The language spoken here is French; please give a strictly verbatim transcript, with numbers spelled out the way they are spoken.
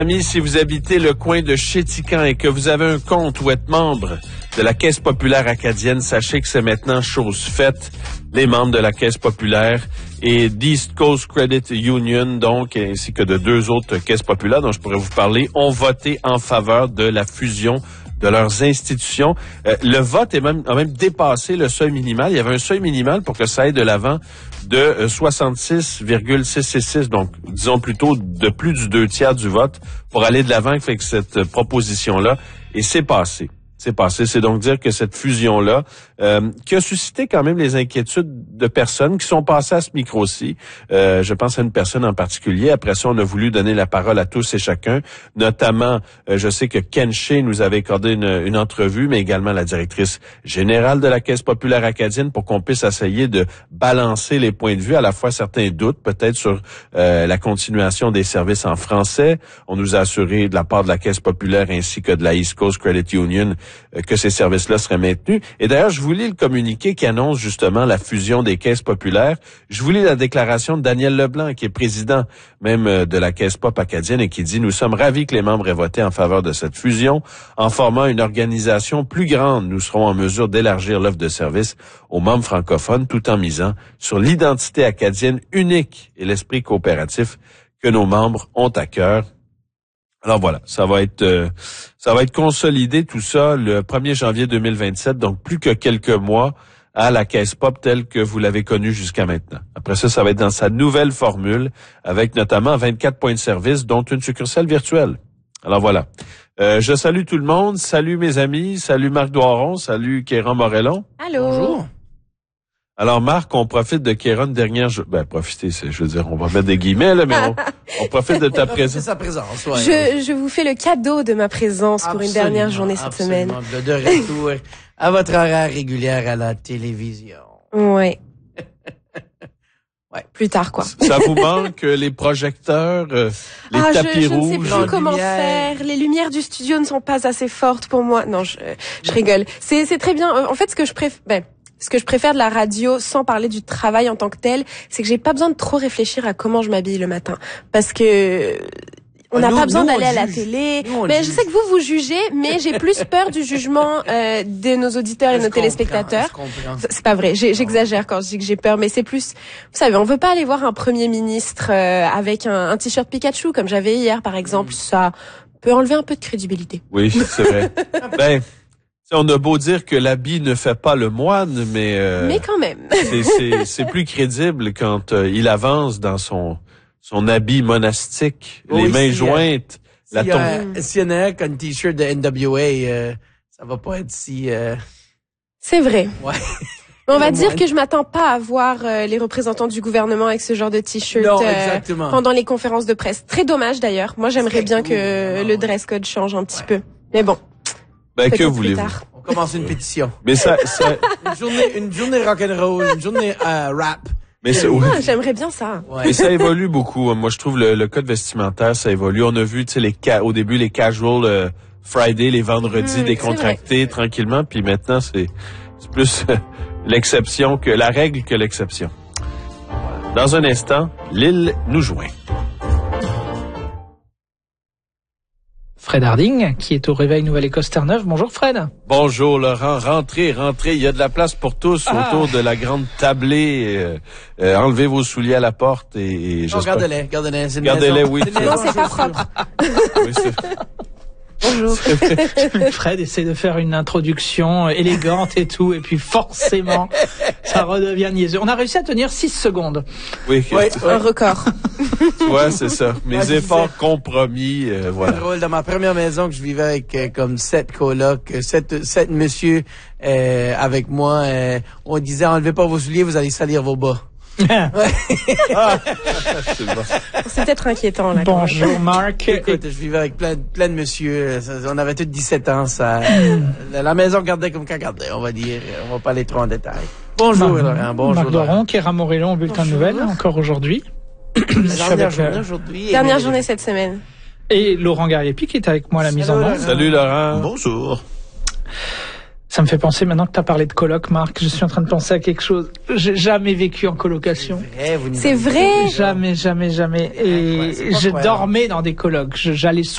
Amis, si vous habitez le coin de Chéticamp et que vous avez un compte ou êtes membre de la Caisse populaire acadienne, sachez que c'est maintenant chose faite. Les membres de la Caisse populaire et d'East Coast Credit Union, donc, ainsi que de deux autres caisses populaires dont je pourrais vous parler, ont voté en faveur de la fusion de leurs institutions. Euh, le vote est même, a même dépassé le seuil minimal. Il y avait un seuil minimal pour que ça aille de l'avant de euh, soixante-six virgule six six six, donc disons plutôt de plus du deux tiers du vote pour aller de l'avant avec cette euh, proposition-là. Et c'est passé. C'est passé. C'est donc dire que cette fusion-là, euh, qui a suscité quand même les inquiétudes de personnes qui sont passées à ce micro-ci. Euh, je pense à une personne en particulier. Après ça, on a voulu donner la parole à tous et chacun. Notamment, euh, je sais que Ken Shea nous avait accordé une, une entrevue, mais également la directrice générale de la Caisse populaire acadienne pour qu'on puisse essayer de balancer les points de vue, à la fois certains doutes peut-être sur euh, la continuation des services en français. On nous a assuré de la part de la Caisse populaire ainsi que de la East Coast Credit Union que ces services-là seraient maintenus. Et d'ailleurs, je vous lis le communiqué qui annonce justement la fusion des caisses populaires. Je vous lis la déclaration de Daniel Leblanc, qui est président même de la Caisse pop acadienne et qui dit « Nous sommes ravis que les membres aient voté en faveur de cette fusion. En formant une organisation plus grande, nous serons en mesure d'élargir l'offre de services aux membres francophones tout en misant sur l'identité acadienne unique et l'esprit coopératif que nos membres ont à cœur. » Alors voilà, ça va être euh, ça va être consolidé tout ça le premier janvier deux mille vingt-sept, donc plus que quelques mois à la Caisse Pop telle que vous l'avez connue jusqu'à maintenant. Après ça, ça va être dans sa nouvelle formule avec notamment vingt-quatre points de service, dont une succursale virtuelle. Alors voilà. Euh, je salue tout le monde, salut mes amis, salut Marc Doiron, salut Kéran Morellon. Allô. Bonjour. Alors, Marc, on profite de Kéron dernière... Ben, profiter, c'est, je veux dire, on va mettre des guillemets, là, mais on, on profite de ta présence. C'est sa présence, ouais. Je, je vous fais le cadeau de ma présence absolument, pour une dernière journée cette absolument. semaine. De retour à votre horaire régulière à la télévision. Ouais. Ouais. Plus tard, quoi. Ça vous manque, les projecteurs, euh, les ah, tapis je, je rouges? Je ne sais plus comment faire. Les lumières du studio ne sont pas assez fortes pour moi. Non, je, je rigole. C'est, c'est très bien. En fait, ce que je préfère... Ben, Ce que je préfère de la radio, sans parler du travail en tant que tel, c'est que j'ai pas besoin de trop réfléchir à comment je m'habille le matin. Parce que on n'a pas besoin d'aller à la télé. Mais je sais que vous, vous jugez, mais j'ai plus peur du jugement euh, de nos auditeurs et de nos téléspectateurs. C'est pas vrai, j'ai, j'exagère quand je dis que j'ai peur, mais c'est plus... Vous savez, on veut pas aller voir un premier ministre euh, avec un, un t-shirt Pikachu, comme j'avais hier, par exemple. Ça peut enlever un peu de crédibilité. Oui, c'est vrai. Ben... On a beau dire que l'habit ne fait pas le moine, mais euh, mais quand même, c'est, c'est, c'est plus crédible quand euh, il avance dans son son habit monastique, oui, les mains si, jointes, euh, la si, tombe. Euh, si y en a un qui a une t-shirt de N W A, euh, ça va pas être si. Euh... C'est vrai. Ouais. On va dire que je m'attends pas à voir euh, les représentants du gouvernement avec ce genre de t-shirt non, euh, pendant les conférences de presse. Très dommage d'ailleurs. Moi, j'aimerais bien cool, que non, le dress code change un petit ouais. peu. Mais bon. Ben, que voulez-vous? On commence une pétition. Mais ça, ça... une journée, une journée rock'n'roll, une journée euh, rap. Mais c'est, ah, j'aimerais bien ça. Ouais. Mais ça évolue beaucoup. Moi, je trouve le, le code vestimentaire, ça évolue. On a vu, tu sais, les ca- au début les casual euh, Friday, les vendredis mmh, décontractés tranquillement, puis maintenant c'est, c'est plus euh, l'exception que la règle que l'exception. Dans un instant, Lille nous joint. Fred Harding, qui est au Réveil Nouvelle-Écosse Terre-Neuve. Bonjour Fred. Bonjour Laurent, rentrez, rentrez, il y a de la place pour tous ah. autour de la grande tablée. Euh, euh, enlevez vos souliers à la porte et, et non, gardez-les, gardez-les. C'est gardez-les, oui. C'est non, c'est pas propre. Oui, c'est... Bonjour. Fred essaie de faire une introduction élégante et tout, et puis forcément, ça redevient niaiseux. On a réussi à tenir six secondes. Oui, ouais, un record. Ouais, c'est ça. Mes ouais, efforts c'est... compromis, euh, voilà. C'est drôle, dans ma première maison que je vivais avec euh, comme sept colocs, sept, sept monsieur euh, avec moi, euh, on disait enlevez pas vos souliers, vous allez salir vos bas. Ah, c'est bon. C'est peut-être inquiétant là. Bonjour Marc. Écoute, je vivais avec plein, plein de monsieur. On avait tous dix-sept ans. Ça, la maison gardait comme qu'elle gardait, on va dire. On va pas aller trop en détail. Bonjour Laurent. Bonjour Marc Doiron, Kéran Morellon, bulletin de nouvelles, encore aujourd'hui. Dernière journée aujourd'hui. Dernière journée cette semaine. Et Laurent Gariepi qui est avec moi à la mise en onde. Salut Laurent. Bonjour. Ça me fait penser, maintenant que tu as parlé de coloc, Marc, je suis en train de penser à quelque chose. J'ai jamais vécu en colocation. C'est vrai. Jamais, jamais, jamais. Et je dormais dans des colocs. J'allais